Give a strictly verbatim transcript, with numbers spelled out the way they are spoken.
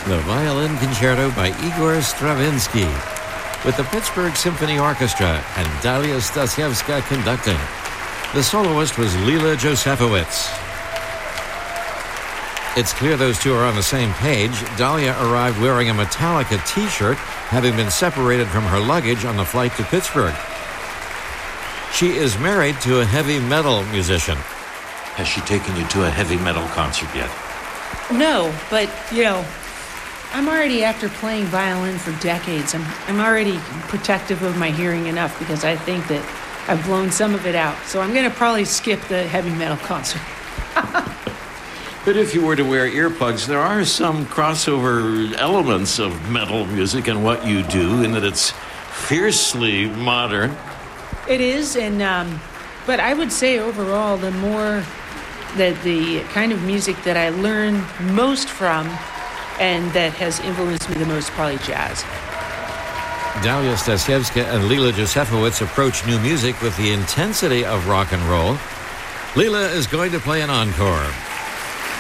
the Violin Concerto by Igor Stravinsky, with the Pittsburgh Symphony Orchestra and Dalia Stasiewska conducting. The soloist was Lila Josefowitz. It's clear those two are on the same page. Dalia arrived wearing a Metallica t-shirt, having been separated from her luggage on the flight to Pittsburgh. She is married to a heavy metal musician. Has she taken you to a heavy metal concert yet? No, but, you know, I'm already, after playing violin for decades, I'm, I'm already protective of my hearing enough because I think that I've blown some of it out. So I'm going to probably skip the heavy metal concert. But if you were to wear earplugs, there are some crossover elements of metal music and what you do, in that it's fiercely modern. It is, and um, but I would say overall, the more that the kind of music that I learn most from and that has influenced me the most, probably jazz. Dalia Stasiewska and Lila Josefowitz approach new music with the intensity of rock and roll. Lila is going to play an encore.